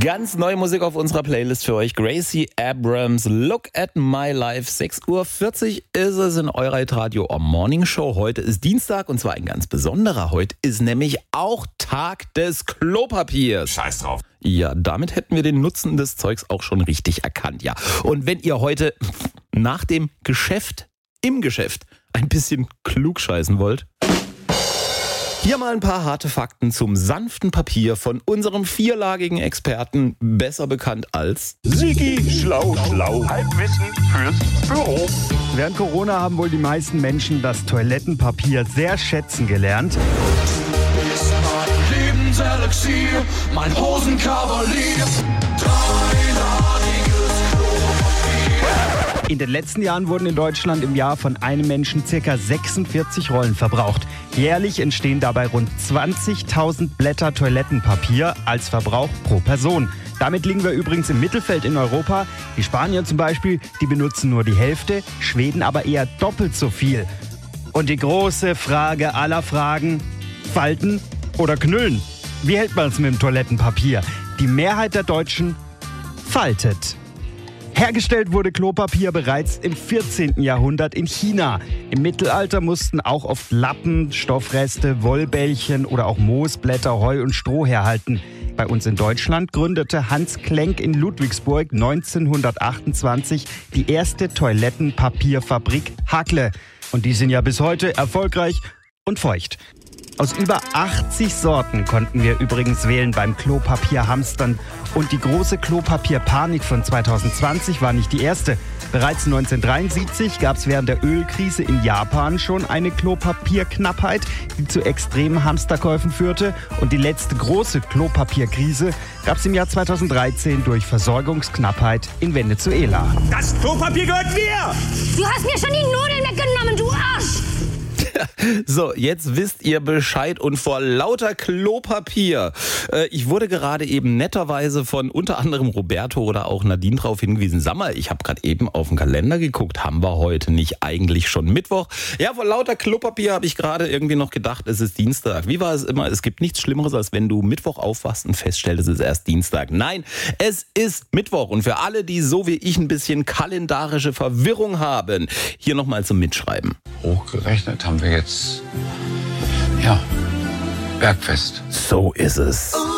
Ganz neue Musik auf unserer Playlist für euch. Gracie Abrams, Look at My Life. 6:40 Uhr ist es in eurer Radio Morning Show. Heute ist Dienstag und zwar ein ganz besonderer. Heute ist nämlich auch Tag des Klopapiers. Scheiß drauf. Ja, damit hätten wir den Nutzen des Zeugs auch schon richtig erkannt, ja. Und wenn ihr heute nach dem Geschäft, im Geschäft, ein bisschen klugscheißen wollt, hier mal ein paar harte Fakten zum sanften Papier von unserem vierlagigen Experten, besser bekannt als Sigi Schlau. Halbwissen fürs Büro. Während Corona haben wohl die meisten Menschen das Toilettenpapier sehr schätzen gelernt. Ist mein Lebenselixier, mein Hosenkavalier. Dreiladiges Klopapier. In den letzten Jahren wurden in Deutschland im Jahr von einem Menschen ca. 46 Rollen verbraucht. Jährlich entstehen dabei rund 20.000 Blätter Toilettenpapier als Verbrauch pro Person. Damit liegen wir übrigens im Mittelfeld in Europa. Die Spanier zum Beispiel, die benutzen nur die Hälfte, Schweden aber eher doppelt so viel. Und die große Frage aller Fragen: Falten oder Knüllen? Wie hält man es mit dem Toilettenpapier? Die Mehrheit der Deutschen faltet. Hergestellt wurde Klopapier bereits im 14. Jahrhundert in China. Im Mittelalter mussten auch oft Lappen, Stoffreste, Wollbällchen oder auch Moosblätter, Heu und Stroh herhalten. Bei uns in Deutschland gründete Hans Klenk in Ludwigsburg 1928 die erste Toilettenpapierfabrik Hackle. Und die sind ja bis heute erfolgreich und feucht. Aus über 80 Sorten konnten wir übrigens wählen beim Klopapierhamstern. Und die große Klopapierpanik von 2020 war nicht die erste. Bereits 1973 gab es während der Ölkrise in Japan schon eine Klopapierknappheit, die zu extremen Hamsterkäufen führte. Und die letzte große Klopapierkrise gab es im Jahr 2013 durch Versorgungsknappheit in Venezuela. Das Klopapier gehört mir! Du hast mir schon die Nudeln weggenommen, du Arsch! So, jetzt wisst ihr Bescheid und vor lauter Klopapier. Ich wurde gerade eben netterweise von unter anderem Roberto oder auch Nadine darauf hingewiesen. Sag mal, ich habe gerade eben auf den Kalender geguckt. Haben wir heute nicht eigentlich schon Mittwoch? Ja, vor lauter Klopapier habe ich gerade irgendwie noch gedacht, es ist Dienstag. Wie war es immer? Es gibt nichts Schlimmeres, als wenn du Mittwoch aufwachst und feststellst, es ist erst Dienstag. Nein, es ist Mittwoch. Und für alle, die so wie ich ein bisschen kalendarische Verwirrung haben, hier nochmal zum Mitschreiben. Hochgerechnet haben wir jetzt, Bergfest. So ist es.